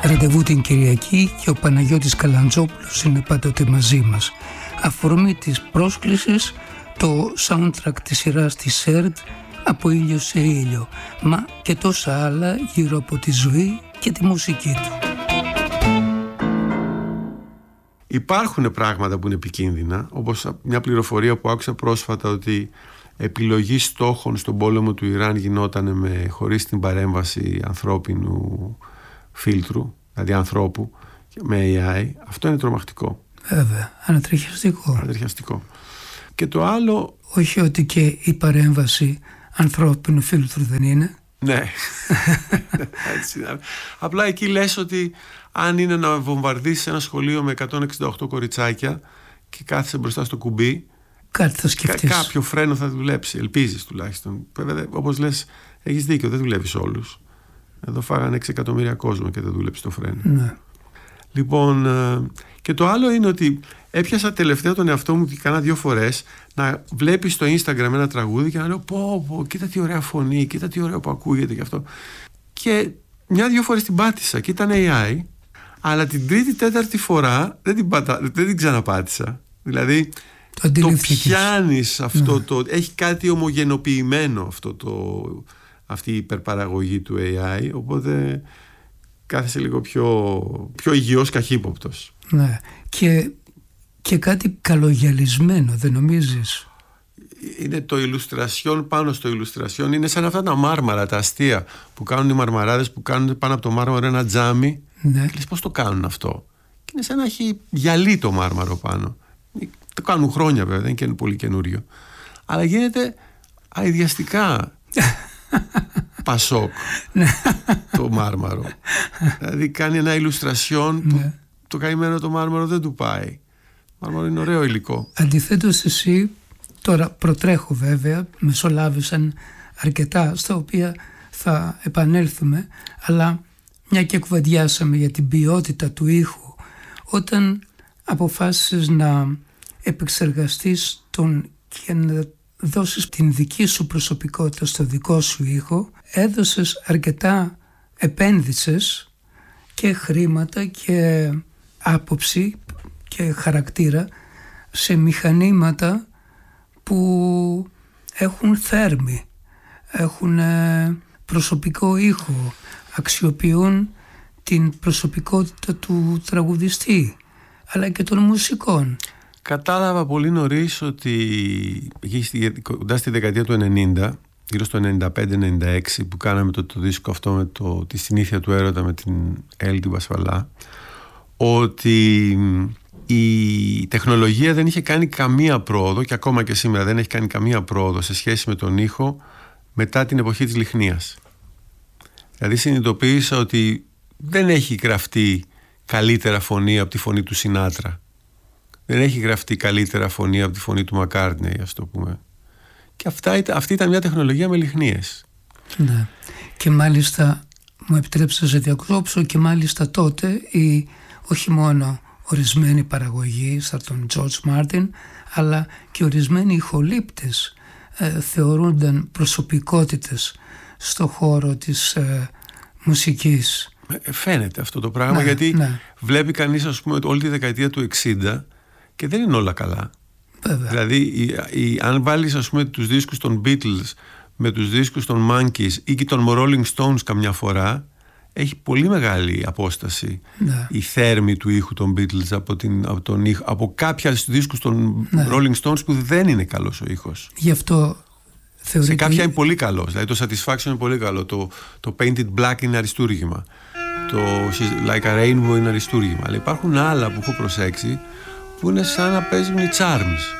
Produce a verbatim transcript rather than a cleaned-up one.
Ραντεβού την Κυριακή και ο Παναγιώτης Καλαντζόπουλος είναι πάντοτε μαζί μας. Αφορμή της πρόσκλησης το soundtrack της σειράς της ΕΡΤ «Από ήλιο σε ήλιο», μα και τόσα άλλα γύρω από τη ζωή και τη μουσική του. Υπάρχουν πράγματα που είναι επικίνδυνα, όπως μια πληροφορία που άκουσα πρόσφατα ότι επιλογή στόχων στον πόλεμο του Ιράν γινόταν με, χωρίς την παρέμβαση ανθρώπινου φίλτρου, δηλαδή ανθρώπου, με έι άι. Αυτό είναι τρομακτικό. Βέβαια, ανατριχιαστικό. Ανατριχιαστικό. Και το άλλο... Όχι ότι και η παρέμβαση ανθρώπινου φίλτρου δεν είναι. Ναι. Έτσι, απλά εκεί λες ότι αν είναι να βομβαρδίσεις ένα σχολείο με εκατόν εξήντα οκτώ κοριτσάκια και κάθεσαι μπροστά στο κουμπί, κάτι θα σκεφτείς. Κα- κάποιο φρένο θα δουλέψει, ελπίζεις τουλάχιστον. Βέβαια, όπως λες, έχεις δίκιο, δεν δουλεύεις όλους. Εδώ φάγανε έξι εκατομμύρια κόσμο και δεν δούλεψε το φρένο. Ναι. Λοιπόν, και το άλλο είναι ότι έπιασα τελευταία τον εαυτό μου και κάνα δύο φορές να βλέπεις στο Instagram ένα τραγούδι και να λέω πω πω, κοίτα τι ωραία φωνή, κοίτα τι ωραίο που ακούγεται και αυτό. Και μια-δυο φορές την πάτησα και ήταν έι άι, αλλά την τρίτη τέταρτη φορά δεν την, πατα... δεν την ξαναπάτησα. Δηλαδή το, το πιάνεις αυτό, ναι. το... έχει κάτι ομογενοποιημένο αυτό το... αυτή η υπερπαραγωγή του έι άι, οπότε κάθεσαι λίγο πιο, πιο υγιώς καχύποπτος. Ναι, και, και κάτι καλογιαλισμένο, δεν νομίζεις? Είναι το illustration πάνω στο illustration. Είναι σαν αυτά τα μάρμαρα, τα αστεία που κάνουν οι μαρμαράδες, που κάνουν πάνω από το μάρμαρο ένα τζάμι. Ναι. Και λες πώς το κάνουν αυτό? Και είναι σαν να έχει γυαλί το μάρμαρο πάνω. Το κάνουν χρόνια βέβαια, δεν είναι πολύ καινούριο. Αλλά γίνεται αειδιαστικά πασόκ το μάρμαρο. Δηλαδή κάνει ένα illustration που ναι. το καημένο το μάρμαρο δεν του πάει. Το μάρμαρο είναι ωραίο υλικό. Αντιθέτως εσύ, τώρα προτρέχω βέβαια, μεσολάβησαν αρκετά στα οποία θα επανέλθουμε, αλλά μια και κουβεντιάσαμε για την ποιότητα του ήχου, όταν αποφάσισες να επεξεργαστείς τον και να δώσεις την δική σου προσωπικότητα στο δικό σου ήχο, έδωσες αρκετά, επένδυσες και χρήματα και άποψη και χαρακτήρα σε μηχανήματα που έχουν θέρμη, έχουν προσωπικό ήχο, αξιοποιούν την προσωπικότητα του τραγουδιστή αλλά και των μουσικών. Κατάλαβα πολύ νωρίς ότι κοντά στη δεκαετία του ενενήντα, γύρω στο ενενήντα πέντε ενενήντα έξι, που κάναμε το, το δίσκο αυτό με το, τη συνήθεια του έρωτα με την Έλλη την Πασφαλά, ότι η τεχνολογία δεν είχε κάνει καμία πρόοδο και ακόμα και σήμερα δεν έχει κάνει καμία πρόοδο σε σχέση με τον ήχο μετά την εποχή της λιχνίας. Δηλαδή συνειδητοποίησα ότι δεν έχει γραφτεί καλύτερα φωνή από τη φωνή του Σινάτρα. Δεν έχει γραφτεί καλύτερα φωνή από τη φωνή του Μακκάρτνεϊ, ας το πούμε. Και αυτά, αυτή ήταν μια τεχνολογία με λιχνίες. Ναι. Και μάλιστα, μου επιτρέψτε να σε διακόψω, και μάλιστα τότε η, όχι μόνο ορισμένη παραγωγή σαν τον George Martin, αλλά και ορισμένοι ηχολήπτες ε, θεωρούνταν προσωπικότητες στο χώρο της ε, μουσικής. Φαίνεται αυτό το πράγμα, ναι, γιατί ναι. βλέπει κανείς, ας πούμε, όλη τη δεκαετία του εξήντα και δεν είναι όλα καλά. Βέβαια. Δηλαδή η, η, αν βάλεις, ας πούμε, τους δίσκους των Beatles με τους δίσκους των Monkees ή και των Rolling Stones καμιά φορά, έχει πολύ μεγάλη απόσταση, ναι, η θέρμη του ήχου των Beatles από, την, από, τον ήχο, από κάποια δίσκους των, ναι, Rolling Stones που δεν είναι καλός ο ήχος. Γι' αυτό θεωρείται... Σε κάποια είναι πολύ καλός, δηλαδή το Satisfaction είναι πολύ καλό, το, το Painted Black είναι αριστούργημα, το Like a Rainbow είναι αριστούργημα, αλλά υπάρχουν άλλα που έχω προσέξει που είναι σαν να παίζουν οι Charms.